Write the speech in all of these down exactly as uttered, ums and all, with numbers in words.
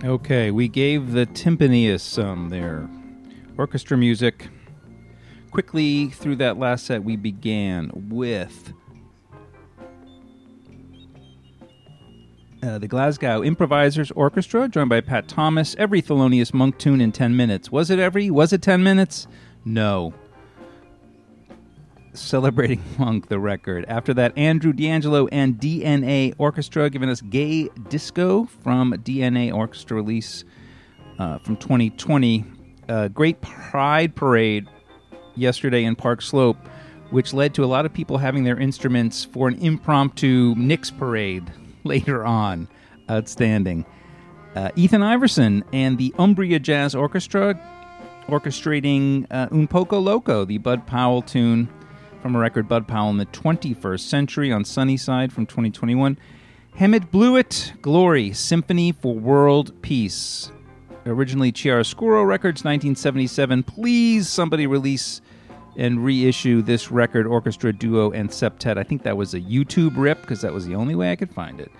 Okay, we gave the timpanius some there. Orchestra music. Quickly through that last set, we began with uh, the Glasgow Improvisers Orchestra, joined by Pat Thomas. Every Thelonious Monk tune in ten minutes. Was it every? Was it ten minutes? No. Celebrating Monk, the record. After that, Andrew D'Angelo and D N A Orchestra giving us Gay Disco from D N A Orchestra release uh, from twenty twenty. Uh, great Pride Parade yesterday in Park Slope, which led to a lot of people having their instruments for an impromptu Knicks parade later on. Outstanding. Uh, Ethan Iverson and the Umbria Jazz Orchestra orchestrating uh, Un Poco Loco, the Bud Powell tune from a record Bud Powell in the twenty-first Century on Sunnyside from twenty twenty-one. Hemet Blewett, Glory, Symphony for World Peace. Originally Chiaroscuro Records, nineteen seventy-seven. Please, somebody release and reissue this record, Orchestra Duo and Septet. I think that was a YouTube rip, because that was the only way I could find it.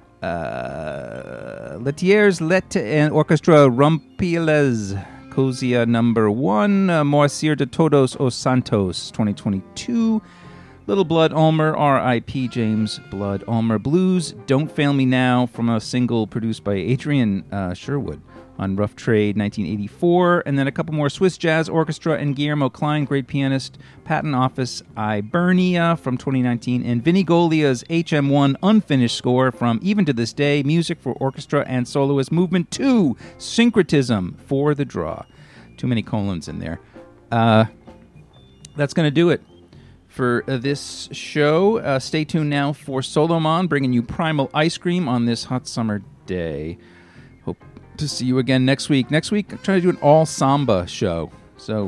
Uh, Lettiers Let and Orchestra Rumpiles, Cosia number one, uh, Moacir de Todos os Santos, twenty twenty-two. Little Blood Ulmer, R I P James Blood Ulmer. Blues, Don't Fail Me Now, from a single produced by Adrian uh, Sherwood on Rough Trade, nineteen eighty-four. And then a couple more, Swiss Jazz Orchestra and Guillermo Klein, great pianist. Patent Office, Ibernia from twenty nineteen. And Vinnie Golia's H M one unfinished score from Even to This Day, Music for Orchestra and Soloist, Movement two, Syncretism for the draw. Too many colons in there. Uh, that's going to do it for uh, this show. Uh, stay tuned now for Solomon, bringing you Primal Ice Cream on this hot summer day. Hope to see you again next week. Next week, I'm trying to do an all samba show, so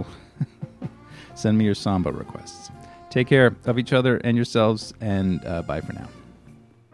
send me your samba requests. Take care of each other and yourselves, and uh, bye for now.